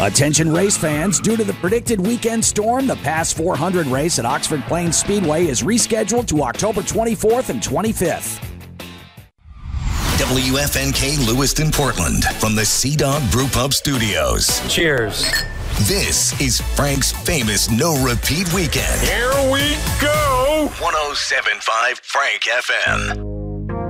Attention race fans, due to the predicted weekend storm, the Pass 400 race at Oxford Plains Speedway is rescheduled to October 24th and 25th. WFNK Lewiston, Portland, from the Sea Dog Brew Pub Studios. Cheers. This is Frank's famous no-repeat weekend. Here we go! 107.5 Frank FM.